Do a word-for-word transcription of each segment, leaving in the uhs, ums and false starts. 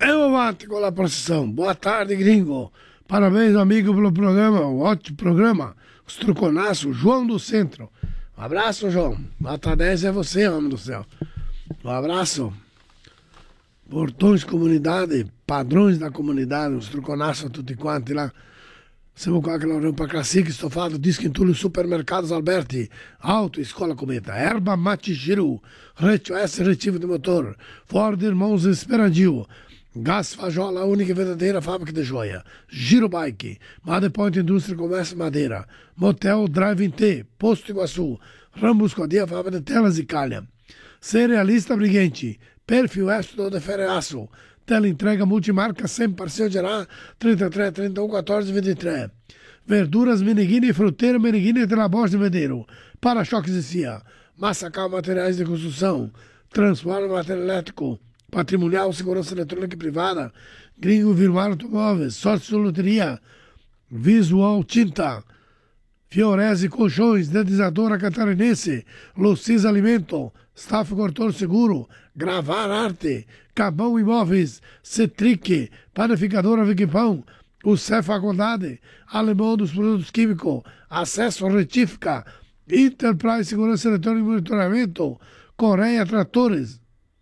Eu avanti com a procissão. Boa tarde, gringo. Parabéns, amigo, pelo programa. Um ótimo programa. Os truconaços, João do Centro. Um abraço, João. Nota dez é você, homem do céu. Um abraço. Portões comunidade, padrões da comunidade, os truconaços tutti quanti lá. Siamo qua che lavoriamo per classiche, stoffato, dischi in tulli, supermercados Alberti, auto, escola cometa, erba Matigiru, Reccio S, retivo de motor, Ford Irmãos Esperandio, Gás Fajola, a única e verdadeira fábrica de joia, Giro Bike, Made Point Indústria Comércio Madeira, Motel Drive-In T, Posto Iguaçu, Rambus Codia, fábrica de telas e calha, Cerealista Briguente, Perfil Esto de Ferreaço, teleentrega multimarca sem parceiro geral trinta e três, trinta e um, quatorze, vinte e três. Verduras Meneghini, Fruteira Meneghini, Telabós de Medeiro. Para-choques e C I A. Massacal Materiais de Construção. Transforma Material Elétrico. Patrimonial, Segurança Eletrônica e Privada. Gringo Vilmar Automóveis. Sócio Loteria. Visual Tinta. Fiorese Colchões. Dedizadora Catarinense. Lucis Alimento. Staff Cortor Seguro, Gravar Arte, Cabão Imóveis, Cetric, Panificadora Viquipão, o C E Faculdade, Alemão dos Produtos Químicos, Acesso Retífica, Enterprise Segurança Eletrônica e Monitoramento, Coreia Tratores,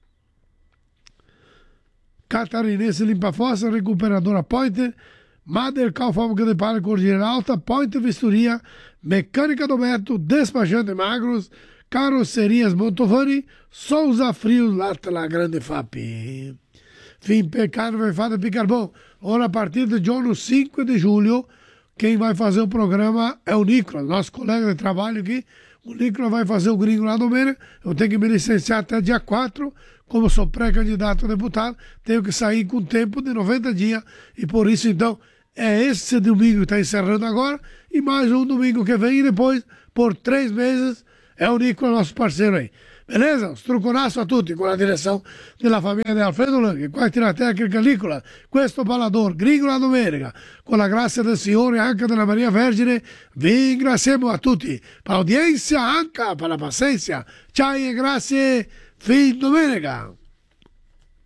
Catarinense Limpa Fossa, Recuperadora Pointer, Madercal Fábrica de Palha Cordilheira Alta, Pointer Vistoria, Mecânica do Beto, Despachante Magros, Carrocerias Montovani, Souza Frios, Lata La Grande F A P. Fim Pecado vai fazer Picarbon. Ora, a partir de dia cinco de julho, quem vai fazer o programa é o Nicolas, nosso colega de trabalho aqui. O Nicolas vai fazer o gringo lá do Meira. Eu tenho que me licenciar até dia quatro, como sou pré-candidato a deputado, tenho que sair com tempo de noventa dias. E por isso, então, é esse domingo que está encerrando agora, e mais um domingo que vem, e depois, por três meses, é o Nicolas, nosso parceiro aí. Beleza? Os truconaço a tutti, con la direzione della famiglia di Alfredo Langhi, qua la tecnica Nicola, questo ballador, gringo la domenica, con la grazia del Signore e anche della Maria Vergine, vi ringraziamo a tutti, per l'audienza, anche per la pazienza. Ciao e grazie, fin domenica!